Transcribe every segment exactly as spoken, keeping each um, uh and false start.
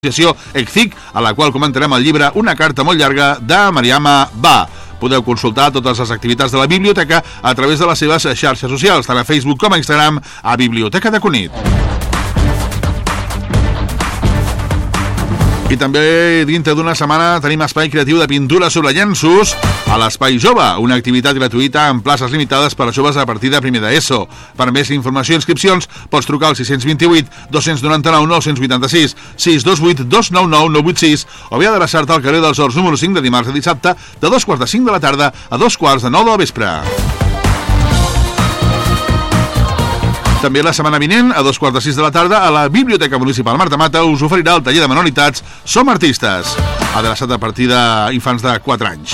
l'associació ECCIC, a la qual comentarem el llibre Una carta molt llarga de Mariama Ba. Podeu consultar totes les activitats de la biblioteca a través de les seves xarxes socials, tant a Facebook com a Instagram, a Biblioteca de Cunit. I també dintre d'una setmana tenim espai creatiu de pintura sobre llenços a l'Espai Jove, una activitat gratuïta amb places limitades per a joves a partir de primer d'ESO. Per més informació i inscripcions pots trucar al sis dos vuit, dos nou nou, nou vuit sis, sis dos vuit, dos nou nou, nou vuit sis o bé adreçar-te al carrer dels Horts número cinc de dimarts a dissabte de dos quarts de cinc de la tarda a dos quarts de nou del vespre. També la setmana vinent, a dos quarts de sis de la tarda, a la Biblioteca Municipal Marta Mata us oferirà el taller de manualitats Som Artistes, adreçat a partir d'infants de quatre anys.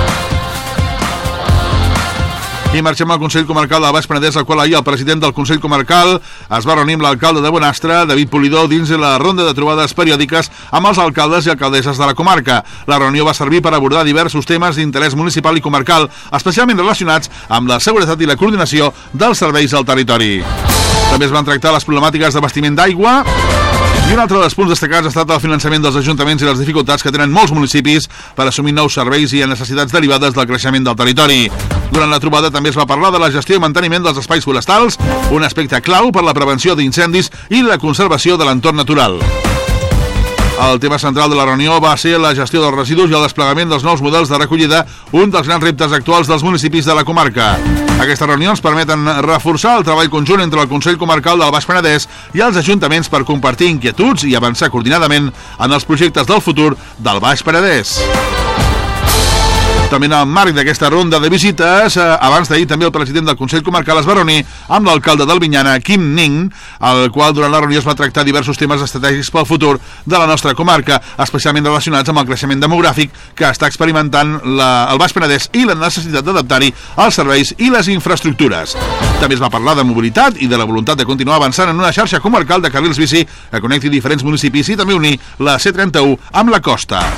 I marxem al Consell Comarcal del Baix Penedès, al qual ahir el president del Consell Comarcal es va reunir amb l'alcalde de Bonastre, David Polidor, dins de la ronda de trobades periòdiques amb els alcaldes i alcaldesses de la comarca. La reunió va servir per abordar diversos temes d'interès municipal i comarcal, especialment relacionats amb la seguretat i la coordinació dels serveis al territori. També es van tractar les problemàtiques d'abastiment d'aigua i un altre dels punts destacats ha estat el finançament dels ajuntaments i les dificultats que tenen molts municipis per assumir nous serveis i necessitats derivades del creixement del territori. Durant la trobada també es va parlar de la gestió i manteniment dels espais forestals, un aspecte clau per la prevenció d'incendis i la conservació de l'entorn natural. El tema central de la reunió va ser la gestió dels residus i el desplegament dels nous models de recollida, un dels grans reptes actuals dels municipis de la comarca. Aquestes reunions permeten reforçar el treball conjunt entre el Consell Comarcal del Baix Penedès i els ajuntaments per compartir inquietuds i avançar coordinadament en els projectes del futur del Baix Penedès. També en el marc d'aquesta ronda de visites, abans d'ahir també el president del Consell Comarcal es va reunir amb l'alcalde d'Albinyana, Kim Ning, al qual durant la reunió es va tractar diversos temes estratègics pel futur de la nostra comarca, especialment relacionats amb el creixement demogràfic que està experimentant la, el Baix Penedès i la necessitat d'adaptar-hi els serveis i les infraestructures. També es va parlar de mobilitat i de la voluntat de continuar avançant en una xarxa comarcal de carrils bici que connecti diferents municipis i també unir la C trenta-u amb la costa.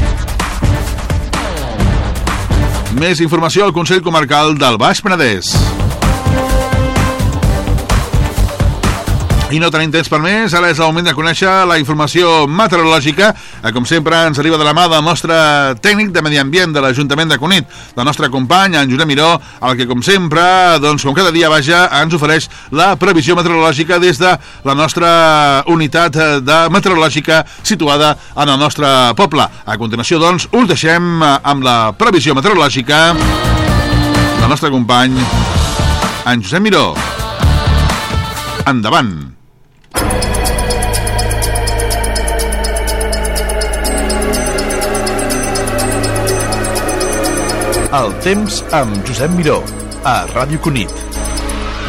Més informació al Consell Comarcal del Baix Penedès. I no tenim temps per més, ara és el moment de conèixer la informació meteorològica, que com sempre ens arriba de la mà del nostre tècnic de Medi Ambient de l'Ajuntament de Cunit, del nostre company, en Josep Miró, el que com sempre, doncs com cada dia vaja, ens ofereix la previsió meteorològica des de la nostra unitat de meteorològica situada en el nostre poble. A continuació, doncs, us deixem amb la previsió meteorològica del nostre company, en Josep Miró. Endavant! El temps amb Josep Miró, a Ràdio Cunit.